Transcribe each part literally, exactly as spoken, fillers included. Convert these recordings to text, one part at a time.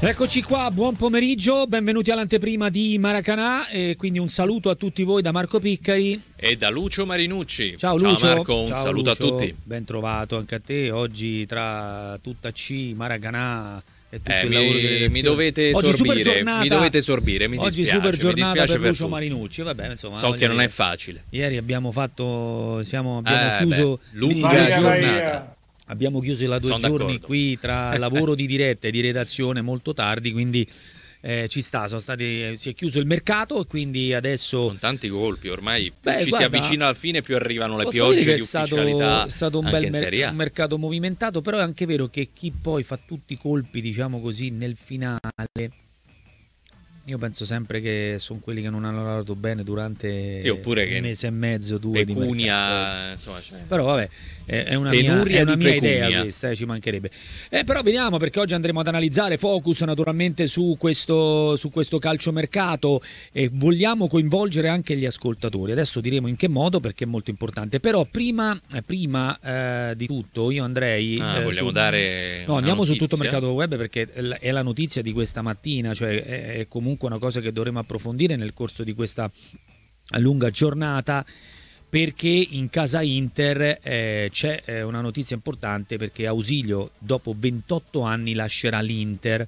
Eccoci qua, buon pomeriggio, benvenuti all'anteprima di Maracanã e quindi un saluto a tutti voi da Marco Piccari e da Lucio Marinucci. Ciao Lucio. Ciao Marco, un Ciao saluto Lucio. a tutti. Ben trovato anche a te, oggi tra tutta C, Maracanã e tutto eh, il mi, lavoro di mi dovete oggi sorbire, giornata, mi dovete sorbire, mi oggi dispiace, super giornata mi dispiace per per Lucio tutti. Marinucci, vabbè, insomma, So che non è facile. Ieri abbiamo fatto, siamo, abbiamo Eh, chiuso beh, lunga l'idea- giornata. Abbiamo chiuso la due Sono giorni d'accordo. qui tra lavoro di diretta e di redazione molto tardi, quindi eh, ci sta, sono stati, si è chiuso il mercato e quindi adesso Con tanti colpi, ormai più Beh, ci guarda, si avvicina alla fine, più arrivano le posso piogge dire che di è stato, ufficialità è stato un anche bel in mer- Serie A. un mercato movimentato, però è anche vero che chi poi fa tutti i colpi, diciamo così, nel finale, io penso sempre che sono quelli che non hanno lavorato bene durante Sì, oppure che un mese e mezzo, due di mercato. Pecunia, insomma, cioè, Però vabbè, è è una mia, Penuria è una di mia pecunia. idea questa, eh, ci mancherebbe. Eh, però vediamo, perché oggi andremo ad analizzare focus naturalmente su questo, su questo calciomercato e vogliamo coinvolgere anche gli ascoltatori. Adesso diremo in che modo, perché è molto importante. Però prima, eh, prima eh, di tutto io andrei... ah, eh, vogliamo su- dare No, una andiamo su notizia? tutto mercato web perché è la notizia di questa mattina, cioè è è comunque una cosa che dovremo approfondire nel corso di questa lunga giornata, perché in casa Inter eh, c'è eh, una notizia importante, perché Ausilio dopo ventotto anni lascerà l'Inter.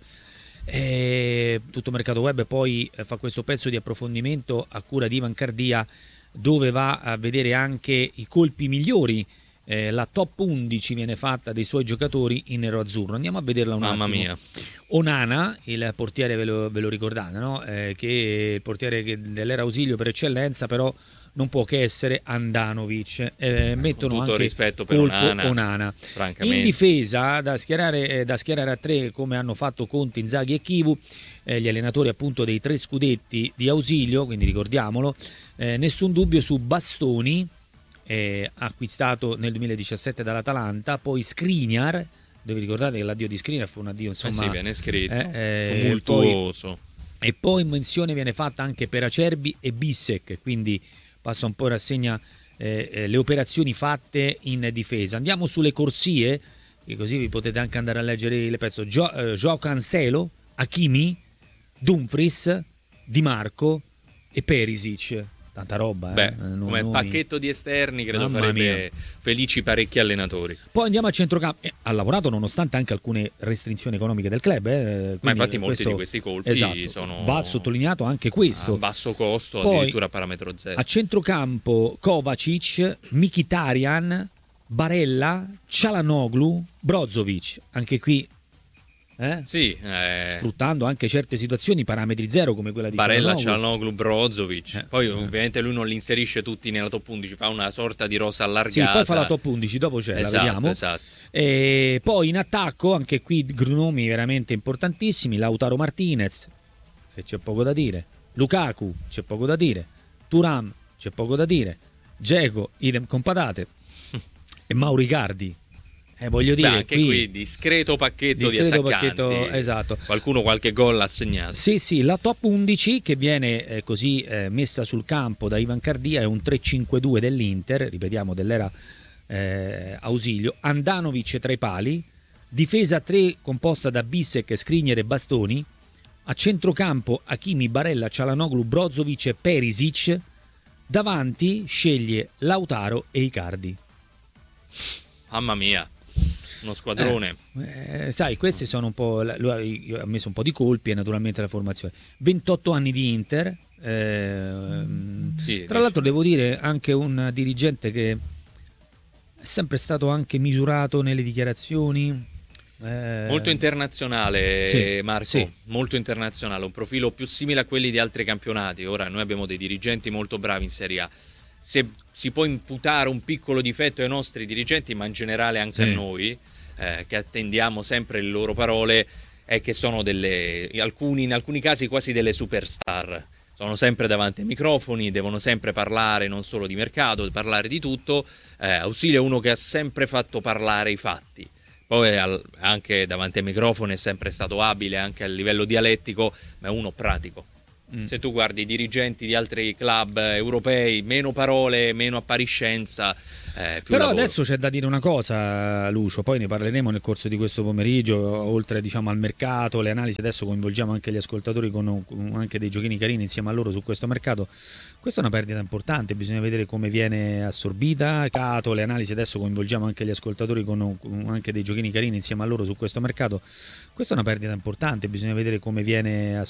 Eh, tutto mercato web poi eh, fa questo pezzo di approfondimento a cura di Ivan Cardia, dove va a vedere anche i colpi migliori. Eh, la top undici viene fatta dei suoi giocatori in nero-azzurro. Andiamo a vederla un Mamma attimo. mia. Onana, il portiere, ve lo, ve lo ricordate, no? Eh, che è il portiere che dell'era Ausilio per eccellenza, però non può che essere Andanovic. Eh, mettono Con tutto anche rispetto per colpo Onana, Onana. francamente. In difesa, da schierare, eh, da schierare a tre, come hanno fatto Conte, Inzaghi e Chivu, eh, gli allenatori appunto dei tre scudetti di Ausilio, quindi ricordiamolo, eh, nessun dubbio su Bastoni, eh, acquistato nel duemiladiciassette dall'Atalanta, poi Skriniar, dove ricordate che l'addio di Skriniar fu un addio, insomma, eh sì, viene scritto, eh, eh, tumultuoso. Poi, e poi menzione viene fatta anche per Acerbi e Bissek, quindi passa un po' in rassegna eh, eh, le operazioni fatte in difesa. Andiamo sulle corsie, che così vi potete anche andare a leggere il pezzo. Gio, eh, Joao Cancelo, Hakimi, Dumfries, Di Marco e Perisic. Tanta roba, eh? Beh, Eh, non- come nomi. pacchetto di esterni credo Mamma farebbe mia. felici parecchi allenatori. Poi andiamo a centrocampo. Eh, ha lavorato nonostante anche alcune restrizioni economiche del club. Eh, Ma quindi infatti molti questo- di questi colpi esatto, sono va sottolineato anche questo. a basso costo, Poi, addirittura a parametro zero. A centrocampo Kovacic, Mkhitaryan, Barella, Çalhanoğlu, Brozovic. Anche qui eh? Sì, eh, sfruttando anche certe situazioni, parametri zero come quella di Barella, Çalhanoğlu. Çalhanoğlu, Brozovic. Eh, Poi eh. ovviamente lui non li inserisce tutti nella top undici, fa una sorta di rosa Sì, allargata. poi fa la top undici, dopo c'è, esatto, la vediamo. Esatto. E poi in attacco, anche qui nomi veramente importantissimi: Lautaro Martinez, e c'è poco da dire, Lukaku, c'è poco da dire, Thuram, c'è poco da dire, Dzeko, idem con patate, e Mauro Icardi. Eh, voglio Beh, dire, anche qui, qui discreto pacchetto discreto di attaccanti. pacchetto, esatto. Qualcuno qualche gol ha segnato. Sì, sì, la top undici che viene eh, così eh, messa sul campo da Ivan Cardia è un tre cinque due dell'Inter, ripetiamo, dell'era eh, Ausilio. Andanovic tra i pali, difesa tre composta da Bissek, Skriniar e Bastoni, a centrocampo Hakimi, Barella, Çalhanoğlu, Brozovic e Perisic, davanti sceglie Lautaro e Icardi. Mamma mia, uno squadrone. Eh, eh, sai, questi sono un po'. Lui ha, io ha messo un po' di colpi e naturalmente la formazione. ventotto anni di Inter. ehm, Sì, tra l'altro, devo dire anche un dirigente che è sempre stato anche misurato nelle dichiarazioni. eh, Molto internazionale, sì, Marco, sì. molto internazionale, un profilo più simile a quelli di altri campionati. Ora noi abbiamo dei dirigenti molto bravi in Serie A. Se si può imputare un piccolo difetto ai nostri dirigenti, ma in generale anche Sì. a noi, eh, che attendiamo sempre le loro parole, è che sono delle, alcuni, in alcuni casi quasi delle superstar. Sono sempre davanti ai microfoni, devono sempre parlare non solo di mercato, parlare di tutto. Eh, Ausilio è uno che ha sempre fatto parlare i fatti. Poi al, anche davanti ai microfoni è sempre stato abile, anche a livello dialettico, ma è uno pratico. Mm. Se tu guardi i dirigenti di altri club europei, meno parole, meno appariscenza, eh, più Però lavoro. adesso c'è da dire una cosa, Lucio, poi ne parleremo nel corso di questo pomeriggio, oltre diciamo al mercato, le analisi, adesso coinvolgiamo anche gli ascoltatori con, con anche dei giochini carini insieme a loro su questo mercato. Questa è una perdita importante, bisogna vedere come viene assorbita, mercato, le analisi, adesso coinvolgiamo anche gli ascoltatori con, con anche dei giochini carini insieme a loro su questo mercato. Questa è una perdita importante, bisogna vedere come viene assorbita.